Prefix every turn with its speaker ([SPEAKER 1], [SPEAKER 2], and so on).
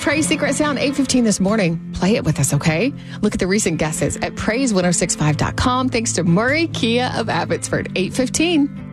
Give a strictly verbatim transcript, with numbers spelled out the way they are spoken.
[SPEAKER 1] Praise Secret Sound, eight fifteen this morning. Play it with us, okay? Look at the recent guesses at praise ten sixty-five dot com. Thanks to Murray Kia of Abbotsford, eight fifteen.